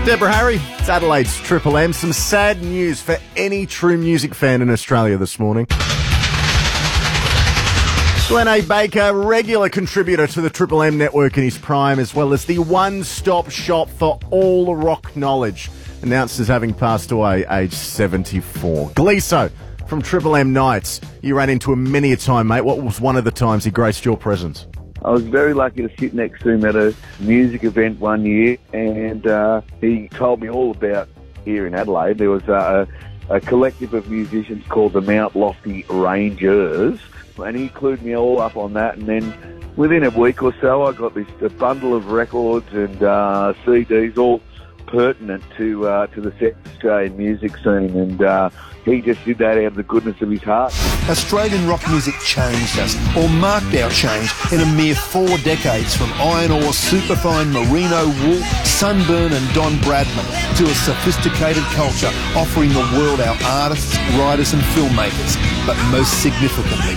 Deborah Harry, it's Adelaide's Triple M. Some sad news for any true music fan in Australia this morning. Glenn A. Baker, regular contributor to the Triple M network in his prime, as well as the one-stop shop for all rock knowledge, announced as having passed away aged 74. Gleeso from Triple M Nights. You ran into him many a time, mate. What was one of the times he graced your presence? I was very lucky to sit next to him at a music event one year, and he told me all about here in Adelaide. There was a collective of musicians called the Mount Lofty Rangers, and he clued me all up on that. And then within a week or so, I got a bundle of records and CDs, all pertinent to the South Australian music scene, and he just did that out of the goodness of his heart. Australian rock music changed us, or marked our change, in a mere 4 decades, from iron ore, superfine merino wool, Sunburn and Don Bradman, to a sophisticated culture offering the world our artists, writers and filmmakers, but most significantly,